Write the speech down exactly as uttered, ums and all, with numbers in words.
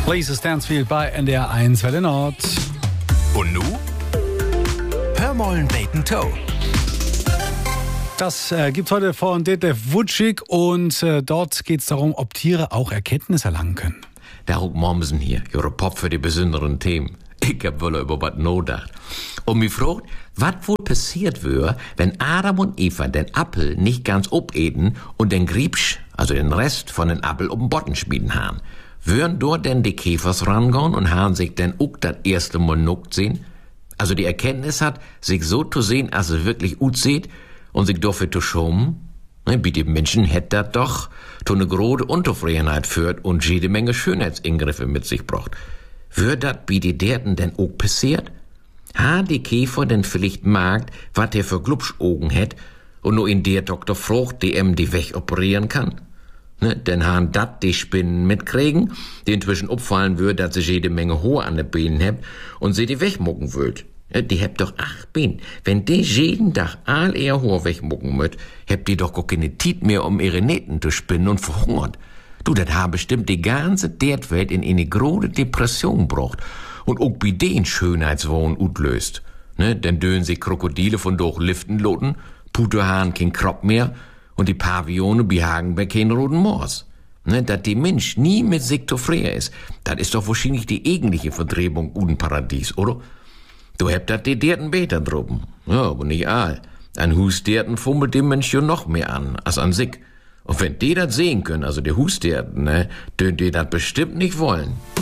Lisa Stansfield bei N D R eins Welle Nord. Und nu? Hör mollen Bacon Toe. Das äh, gibt heute von Detlef Wutschig und äh, dort geht es darum, ob Tiere auch Erkenntnis erlangen können. Der Huck Mommsen hier, ihre Pop für die besonderen Themen. Ich hab wohl über was nachgedacht. Und mich fragt, was wohl passiert wäre, wenn Adam und Eva den Apfel nicht ganz obeten und den Griebsch, also den Rest von den Apfel, um den Botten schmieden haben. Würden dort denn die Käfers rangehen und haben sich denn auch das erste Mal nuckt sehen? Also die Erkenntnis hat, sich so zu sehen, als es wirklich gut sieht und sich dafür zu schonen? Ne, wie die Menschen hätt das doch zu eine große Unzufriedenheit führt und jede Menge Schönheitsingriffe mit sich bracht. Würd dat bei die derten denn auch passiert? Ha die Käfer denn vielleicht merkt, wat der für Glubschaugen hätt und nur in der Doktor frucht, die em die weg operieren kann? Ne, denn han dat die Spinnen mitkriegen, die inzwischen opfallen würd, dass sie jede Menge Haar an den Beinen hebt und sie die wegmucken würd. Die hebt doch acht Beine. Wenn die jeden Tag all ihr Haar wegmucken müt, hebt die doch gar keine Tiet mehr, um ihre Nähten zu spinnen und verhungert. Du, das haben bestimmt die ganze Derdwelt in eine große Depression gebracht und auch bei den Schönheitswahn utlöst. Ne, denn dönen sich Krokodile von durch Liften loten, Puterhahn kein Kropp mehr und die Pavione behagen bei keinen roten Moors. Ne, dass die Mensch nie mit sich zufrieden ist, das ist doch wahrscheinlich die eigentliche Verdrehung uden Paradies, oder? Du hebt dat die Derten beter droben. Ja, aber nicht all. Ein Husderten fummelt dem Mensch ja noch mehr an, als an sich. Und wenn die das sehen können, also die Husderten, ne, dürfen die das bestimmt nicht wollen.